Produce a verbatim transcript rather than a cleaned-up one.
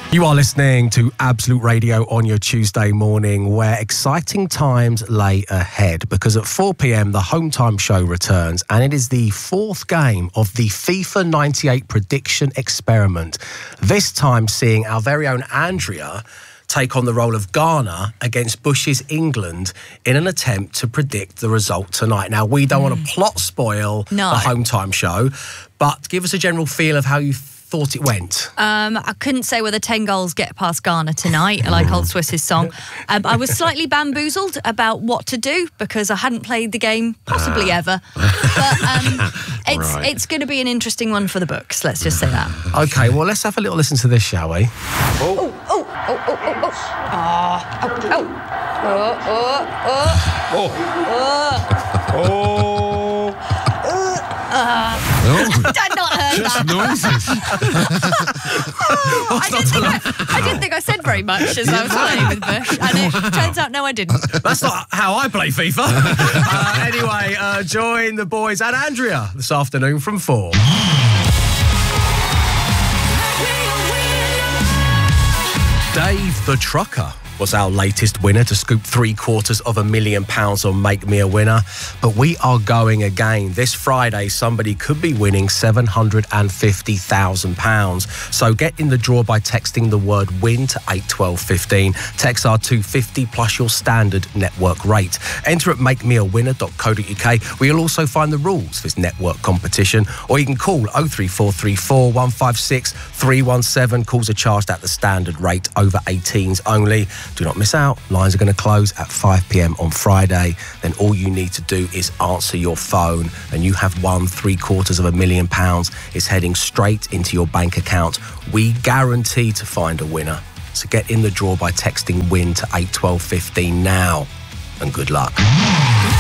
You are listening to Absolute Radio on your Tuesday morning, where exciting times lay ahead, because at four p.m. the Home Time Show returns, and it is the fourth game of the FIFA ninety-eight prediction experiment. This time seeing our very own Andrea take on the role of Ghana against Bush's England in an attempt to predict the result tonight. Now, we don't mm. want to plot spoil no. the Home Time Show, but give us a general feel of how you thought it went. Um, I couldn't say whether ten goals get past Ghana tonight, like Old Swiss's song. Um, I was slightly bamboozled about what to do because I hadn't played the game possibly uh. ever. But um, it's right. it's going to be an interesting one for the books, let's just say that. OK, well, let's have a little listen to this, shall we? Oh, oh, oh, oh, oh, oh. Oh, oh, oh. Oh, oh, oh. Oh. Oh. Uh, oh. I'd not heard Just that. noises. oh, I, didn't think I, I didn't think I said very much as I was playing with Bush, and it turns out no, I didn't. That's not how I play FIFA. uh, anyway, uh, join the boys and Andrea this afternoon from four. Dave the Trucker was our latest winner to scoop three quarters of a million pounds on Make Me a Winner. But we are going again. This Friday, somebody could be winning seven hundred fifty thousand pounds. So get in the draw by texting the word WIN to eight twelve fifteen. Text our two fifty plus your standard network rate. Enter at make me a winner dot co dot uk, where you'll also find the rules for this network competition. Or you can call oh three four three four, one five six, three one seven. Calls are charged at the standard rate, over eighteens only. Do not miss out. Lines are going to close at five p.m. on Friday. Then all you need to do is answer your phone and you have won three quarters of a million pounds. It's heading straight into your bank account. We guarantee to find a winner. So get in the draw by texting WIN to eight twelve fifteen now. And good luck.